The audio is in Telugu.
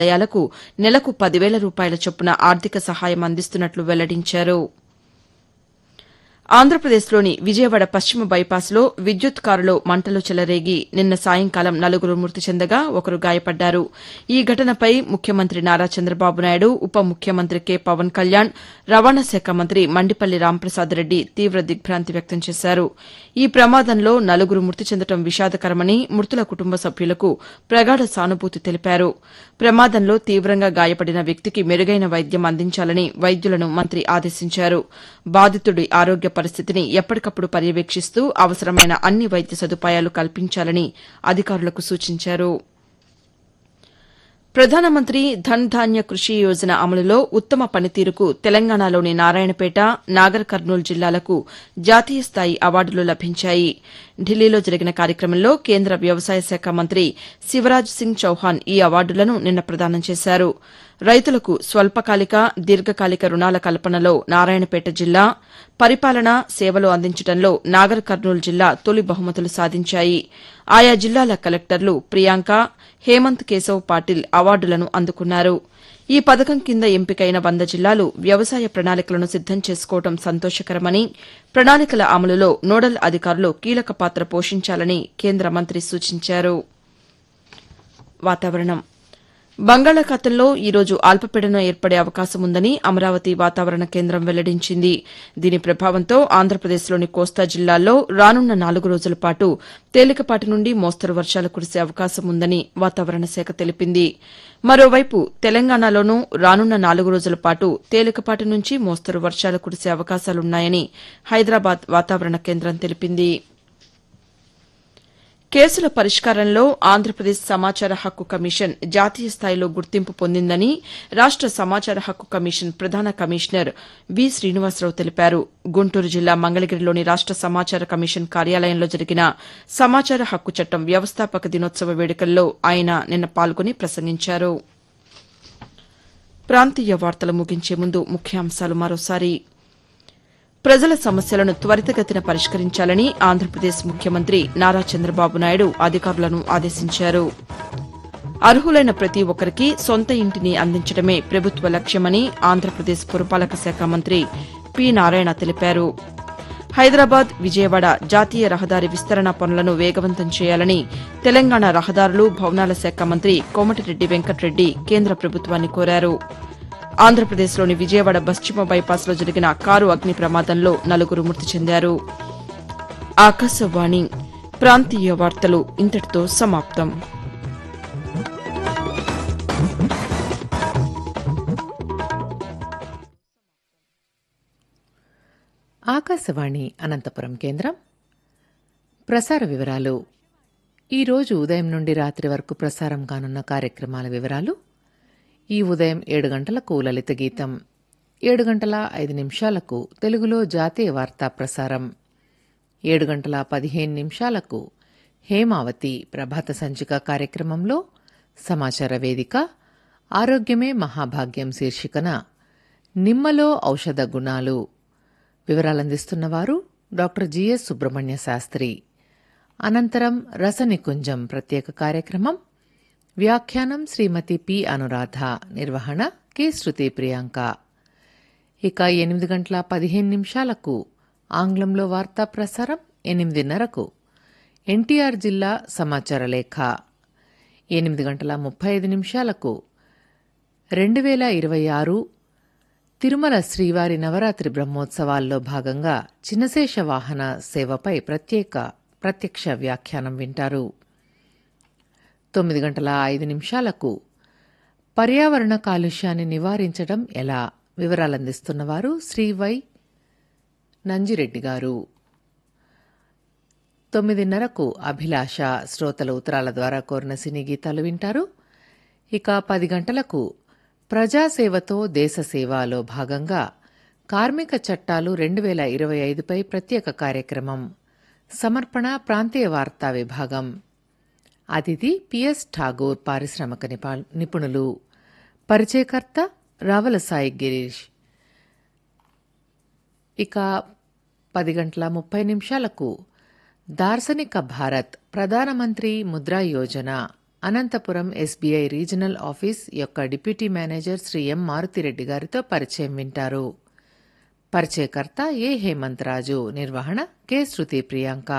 ఆలయాలకు నెలకు 10,000 రూపాయల చొప్పున ఆర్థిక సహాయం అందిస్తున్నట్లు వెల్లడించారు. ఆంధ్రప్రదేశ్లోని విజయవాడ పశ్చిమ బైపాస్లో విద్యుత్ కారులో మంటలు చెలరేగి నిన్న సాయంకాలం నలుగురు మృతి చెందగా ఒకరు గాయపడ్డారు. ఈ ఘటనపై ముఖ్యమంత్రి నారా చంద్రబాబు నాయుడు, ఉప ముఖ్యమంత్రి కె పవన్ కళ్యాణ్, రవాణా శాఖ మంత్రి మండిపల్లి రాంప్రసాద్ రెడ్డి తీవ్ర దిగ్భాంతి వ్యక్తం చేశారు. ఈ ప్రమాదంలో నలుగురు మృతి చెందడం విషాదకరమని మృతుల కుటుంబ సభ్యులకు ప్రగాఢ సానుభూతి తెలిపారు. ప్రమాదంలో తీవ్రంగా గాయపడిన వ్యక్తికి మెరుగైన వైద్యం అందించాలని వైద్యులను మంత్రి ఆదేశించారు. బాధితుడి ఆరోగ్య పరిస్థితిని ఎప్పటికప్పుడు పర్యవేక్షిస్తూ అవసరమైన అన్ని వైద్య సదుపాయాలు కల్పించాలని అధికారులకు సూచించారు. ప్రధానమంత్రి ధన్ ధాన్య కృషి యోజన అమలులో ఉత్తమ పనితీరుకు తెలంగాణలోని నారాయణపేట, నాగర్ కర్నూలు జిల్లాలకు జాతీయ స్థాయి అవార్డులు లభించాయి. ఢిల్లీలో జరిగిన కార్యక్రమంలో కేంద్ర వ్యవసాయ శాఖ మంత్రి శివరాజ్ సింగ్ చౌహాన్ ఈ అవార్డులను నిన్న ప్రదానం చేశారు. రైతులకు స్వల్పకాలిక, దీర్ఘకాలిక రుణాల కల్పనలో నారాయణపేట జిల్లా, పరిపాలన, సేవలు అందించడంలో నాగర్ కర్నూలు జిల్లా తొలి బహుమతులు సాధించాయి. ఆయా జిల్లాల కలెక్టర్లు ప్రియాంక, హేమంత్ కేశవ్ పాటిల్ అవార్డులను అందుకున్నారు. ఈ పథకం కింద ఎంపికైన 100 జిల్లాలు వ్యవసాయ ప్రణాళికలను సిద్దం చేసుకోవడం సంతోషకరమని, ప్రణాళికల అమలులో నోడల్ అధికారులు కీలక పాత్ర పోషించాలని కేంద్ర మంత్రి సూచించారు. వాతావరణం బంగాళాఖాతంలో ఈరోజు అల్పపీడనం ఏర్పడే అవకాశం ఉందని అమరావతి వాతావరణ కేంద్రం వెల్లడించింది. దీని ప్రభావంతో ఆంధ్రప్రదేశ్లోని కోస్తా జిల్లాల్లో రానున్న 4 రోజుల పాటు తేలికపాటి నుండి మోస్తరు వర్షాలు కురిసే అవకాశం ఉందని వాతావరణ శాఖ తెలిపింది. మరోవైపు తెలంగాణలోనూ రానున్న 4 రోజుల పాటు తేలికపాటి నుంచి మోస్తరు వర్షాలు కురిసే అవకాశాలున్నాయని హైదరాబాద్ వాతావరణ కేంద్రం తెలిపింది. కేసుల పరిష్కారంలో ఆంధ్రప్రదేశ్ సమాచార హక్కు కమిషన్ జాతీయ స్థాయిలో గుర్తింపు పొందిందని రాష్ట సమాచార హక్కు కమిషన్ ప్రధాన కమిషనర్ వి శ్రీనివాసరావు తెలిపారు. గుంటూరు జిల్లా మంగళగిరిలోని రాష్ట సమాచార కమిషన్ కార్యాలయంలో జరిగిన సమాచార హక్కు చట్టం వ్యవస్థాపక దినోత్సవ వేడుకల్లో ఆయన నిన్న పాల్గొని ప్రసంగించారు. ప్రాంతీయ వార్తలు ముగించే ముందు ముఖ్యాంశాలు మరోసారి. ప్రజల సమస్యలను త్వరితగతిన పరిష్కరించాలని ఆంధ్రప్రదేశ్ ముఖ్యమంత్రి నారా చంద్రబాబు నాయుడు అధికారులను ఆదేశించారు. అర్హులైన ప్రతి ఒక్కరికి సొంత ఇంటిని అందించడమే ప్రభుత్వ లక్ష్యమని ఆంధ్రప్రదేశ్ పురపాలక శాఖ మంత్రి పి నారాయణ తెలిపారు. హైదరాబాద్, విజయవాడ జాతీయ రహదారి విస్తరణ పనులను వేగవంతం చేయాలని తెలంగాణ రహదారులు, భవనాల శాఖ మంత్రి కోమటిరెడ్డి వెంకటరెడ్డి కేంద్ర ప్రభుత్వాన్ని కోరారు. ఆంధ్రప్రదేశ్లోని విజయవాడ పశ్చిమ బైపాస్లో జరిగిన కారు అగ్ని ప్రమాదంలో 4 మృతి చెందారు. ఆకాశవాణి ప్రాంతీయ వార్తలు ఇంతటితో సమాప్తం. ఆకాశవాణి అనంతపురం కేంద్రం. ప్రసార వివరాలు. ఈరోజు ఉదయం నుండి రాత్రి వరకు ప్రసారం కానున్న కార్యక్రమాల వివరాలు. ఈ ఉదయం 7 గంటలకు లలిత గీతం, 7 గంటల 5 నిమిషాలకు తెలుగులో జాతీయ వార్తా ప్రసారం, 7 గంటల 15 నిమిషాలకు హేమావతి ప్రభాత సంచిక కార్యక్రమంలో సమాచార వేదిక ఆరోగ్యమే మహాభాగ్యం శీర్షికన నిమ్మలో ఔషధ గుణాలు వివరాలందిస్తున్నవారు డాక్టర్ జిఎస్ సుబ్రహ్మణ్య శాస్త్రి. అనంతరం రసనికుంజం ప్రత్యేక కార్యక్రమం, వ్యాఖ్యానం శ్రీమతి పి అనురాధ, నిర్వహణ కె శృతి ప్రియాంక. ఇక 8 గంటల 15 నిమిషాలకు ఆంగ్లంలో వార్తా ప్రసారం, 8:30కు ఎన్టీఆర్ జిల్లా సమాచార లేఖ, 8 గంటల 35 నిమిషాలకు 2026 తిరుమల శ్రీవారి నవరాత్రి బ్రహ్మోత్సవాల్లో భాగంగా చిన్నశేష వాహన సేవపై ప్రత్యక్ష వ్యాఖ్యానం వింటారు. 9 గంటల 5 నిమిషాలకు పర్యావరణ కాలుష్యాన్ని నివారించడం ఎలా వివరాలందిస్తున్నవారు శ్రీ వై నంజిరెడ్డి గారు. 9:30కు అభిలాష శ్రోతల ఉత్తరాల ద్వారా కోరిన సినీ గీతాలు వింటారు. ఇక 10 గంటలకు ప్రజాసేవతో దేశసేవలో భాగంగా కార్మిక చట్టాలు 2025పై ప్రత్యేక కార్యక్రమం, సమర్పణ ప్రాంతీయ వార్తా విభాగం. అతిథి పిఎస్ ఠాగూర్, పారిశ్రామిక నిపుణులు. పరిచయకర్త రావల సాయి గిరీష్. ఇక 10 గంటల 30 నిమిషాలకు దార్శనిక భారత్ ప్రధానమంత్రి Mudra Yojana Anantapuram SBI regional office యొక్క డిప్యూటీ మేనేజర్ శ్రీ ఎం మారుతిరెడ్డి గారితో పరిచయం వింటారు. పరిచయకర్త ఏ హేమంత్ రాజు. నిర్వహణ కె శృతి ప్రియాంక.